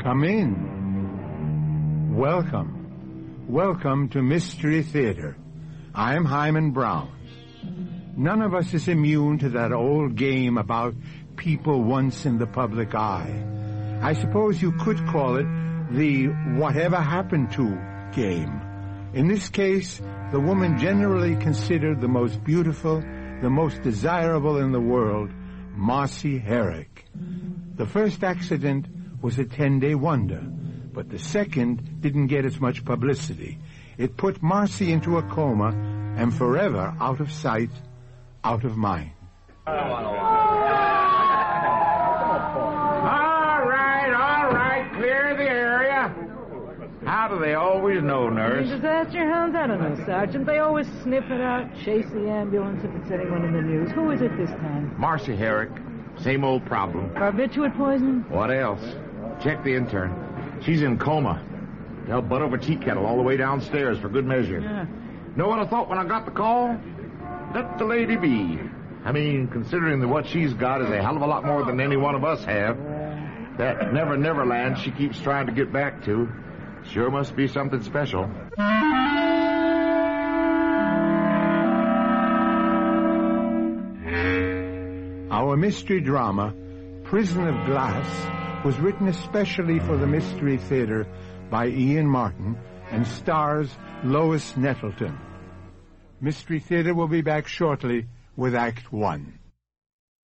Come in. Welcome. Welcome to Mystery Theater. I'm Hyman Brown. None of us is immune to that old game about people once in the public eye. I suppose you could call it the whatever happened to game. In this case, the woman generally considered the most beautiful, the most desirable in the world, Marcy Herrick. The first accident was a 10-day wonder, but the second didn't get as much publicity. It put Marcy into a coma and forever out of sight, out of mind. All right, clear the area. How do they always know, nurse? Just ask your hounds. I don't know, Sergeant. They always sniff it out, chase the ambulance if it's anyone in the news. Who is it this time? Marcy Herrick. Same old problem. Barbiturate poisoning? What else? Check the intern. She's in coma. They'll butt over tea kettle all the way downstairs for good measure. Yeah. Know what I thought when I got the call? Let the lady be. I mean, considering that what she's got is a hell of a lot more than any one of us have. That Never Land she keeps trying to get back to sure must be something special. Our mystery drama, Prison of Glass, was written especially for the Mystery Theater by Ian Martin and stars Lois Nettleton. Mystery Theater will be back shortly with Act 1.